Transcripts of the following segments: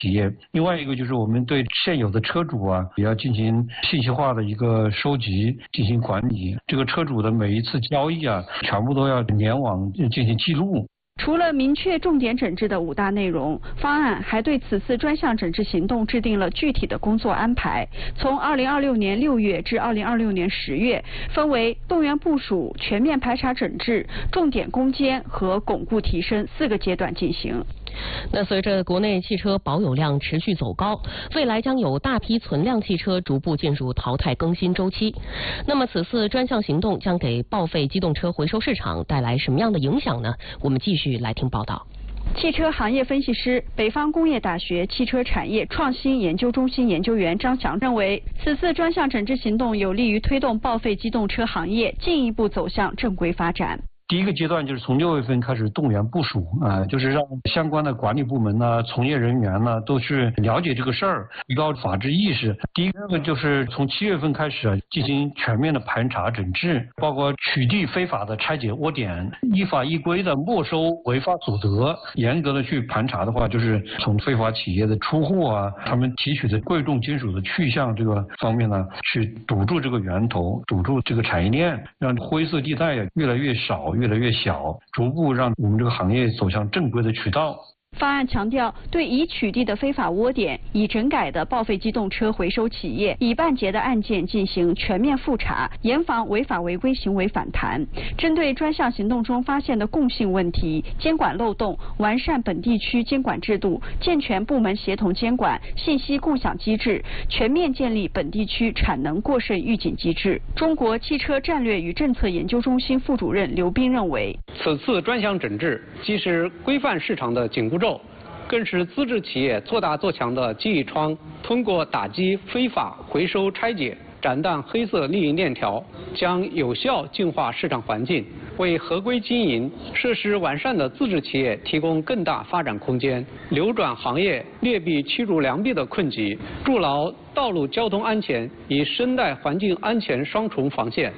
企业。另外一个就是我们对现有的车主啊，也要进行信息化的一个收集，进行管理。这个车主的每一次交易啊，全部都要联网进行记录。 除了明确重点整治的5大内容，方案还对此次专项整治行动制定了具体的工作安排。从2026年6月至2026年10月，分为动员部署、全面排查整治、重点攻坚和巩固提升4个阶段进行。 那随着国内汽车保有量持续走高，未来将有大批存量汽车逐步进入淘汰更新周期。那么此次专项行动将给报废机动车回收市场带来什么样的影响呢？我们继续来听报道。 汽车行业分析师、北方工业大学汽车产业创新研究中心研究员张翔认为，此次专项整治行动有利于推动报废机动车行业进一步走向正规发展。 第一个阶段就是从6月份开始动员部署就是让相关的管理部门呢、从业人员呢都去了解这个事儿，提高法治意识。第一个就是从7月份开始进行全面的盘查整治，包括取缔非法的拆解窝点，依法依规的没收违法所得。严格的去盘查的话，就是从非法企业的出货啊，他们提取的贵重金属的去向这个方面呢，去堵住这个源头，堵住这个产业链，让灰色地带越来越少。越来越小，逐步让我们这个行业走向正规的渠道。 方案强调，对已取缔的非法窝点、已整改的报废机动车回收企业、已办结的案件进行全面复查，严防违法违规行为反弹。针对专项行动中发现的共性问题、监管漏洞，完善本地区监管制度，健全部门协同监管、信息共享机制，全面建立本地区产能过剩预警机制。中国汽车战略与政策研究中心副主任刘斌认为， 此次专项整治既是规范市场的紧箍咒，更是资质企业做大做强的记忆窗。通过打击非法回收拆解，斩断黑色利益链条，将有效净化市场环境，为合规经营、设施完善的自治企业提供更大发展空间，扭转行业劣币驱逐良币的困局，筑牢道路交通安全与生态环境安全双重防线。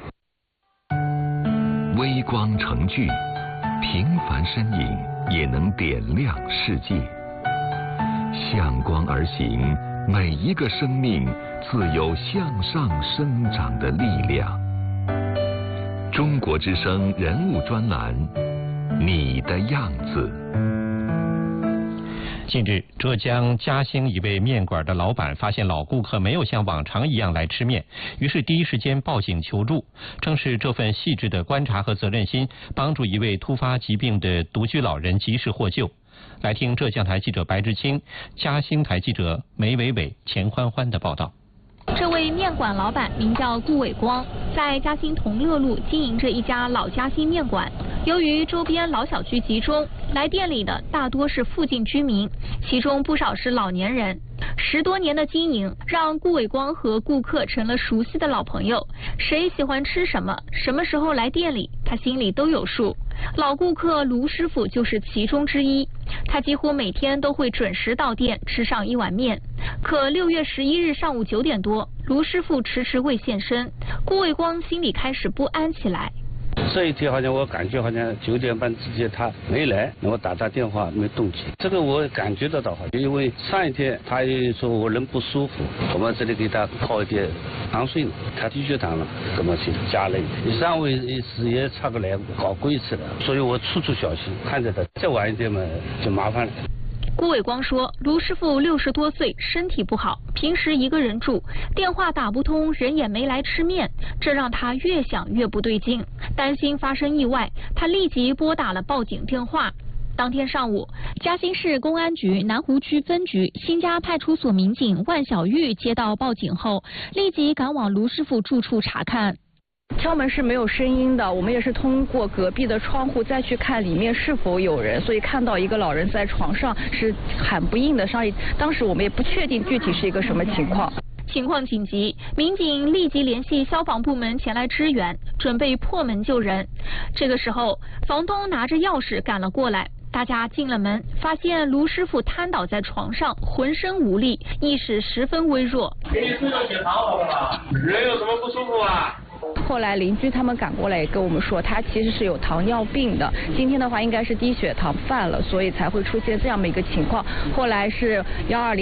微光成炬，平凡身影也能点亮世界。向光而行，每一个生命自有向上生长的力量。中国之声人物专栏，你的样子。 近日，浙江嘉兴一位面馆的老板发现老顾客没有像往常一样来吃面，于是第一时间报警求助。正是这份细致的观察和责任心，帮助一位突发疾病的独居老人及时获救。来听浙江台记者白志清、嘉兴台记者梅伟伟、钱欢欢的报道。 这位面馆老板名叫顾伟光，在嘉兴同乐路经营着一家老嘉兴面馆。由于周边老小区集中，来店里的大多是附近居民，其中不少是老年人。10多年的经营，让顾伟光和顾客成了熟悉的老朋友。谁喜欢吃什么，什么时候来店里，他心里都有数。老顾客卢师傅就是其中之一，他几乎每天都会准时到店吃上一碗面。可6月11日上午9点多，卢师傅迟迟未现身，顾伟光心里开始不安起来。 这一天好像我感觉好像9点半之前他没来，我打他电话没动静，这个我感觉得到，因为上一天他也说我人不舒服，我们这里给他泡一点糖水，他低血糖了，我们去加了上午是也差不来搞过一次了，所以我处处小心，看着他再晚一点嘛就麻烦了。 顾伟光说，卢师傅60多岁，身体不好，平时一个人住，电话打不通，人也没来吃面，这让他越想越不对劲，担心发生意外，他立即拨打了报警电话。当天上午，嘉兴市公安局南湖区分局新家派出所民警万小玉接到报警后，立即赶往卢师傅住处查看。 敲门是没有声音的，我们也是通过隔壁的窗户再去看里面是否有人，所以看到一个老人在床上是喊不应的声音，当时我们也不确定具体是一个什么情况。 情况紧急，民警立即联系消防部门前来支援，准备破门救人。这个时候，房东拿着钥匙赶了过来，大家进了门，发现卢师傅瘫倒在床上，浑身无力，意识十分微弱。 给你注射血糖好不好？人有什么不舒服啊？ 后来邻居他们赶过来跟我们说，他其实是有糖尿病的，今天的话应该是低血糖犯了，所以才会出现这样的一个情况。后来是120